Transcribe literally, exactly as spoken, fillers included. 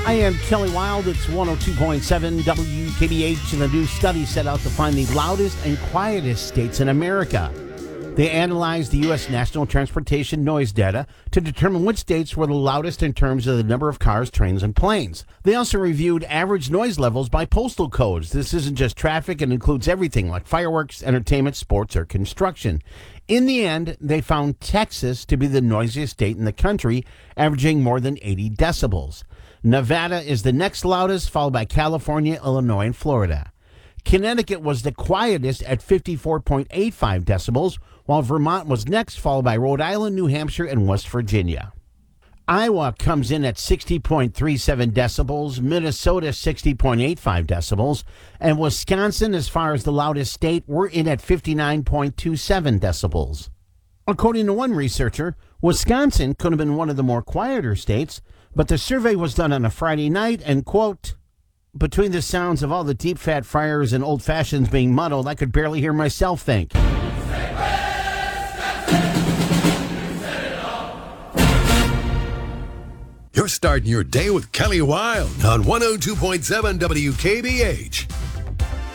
I am Kelly Wild. It's one oh two point seven W K B H, and a new study set out to find the loudest and quietest states in America. They analyzed the U S National Transportation noise data to determine which states were the loudest in terms of the number of cars, trains, and planes. They also reviewed average noise levels by postal codes. This isn't just traffic, it includes everything like fireworks, entertainment, sports, or construction. In the end, they found Texas to be the noisiest state in the country, averaging more than eighty decibels. Nevada is the next loudest, followed by California, Illinois, and Florida. Connecticut was the quietest at fifty-four point eight five decibels, while Vermont was next, followed by Rhode Island, New Hampshire, and West Virginia. Iowa comes in at sixty point three seven decibels, Minnesota sixty point eight five decibels, and Wisconsin, as far as the loudest state, we're in at fifty-nine point two seven decibels. According to one researcher, Wisconsin could have been one of the more quieter states, but the survey was done on a Friday night, and, quote, between the sounds of all the deep fat fryers and old fashions being muddled, I could barely hear myself think. You're starting your day with Kelly Wild on one oh two point seven W K B H.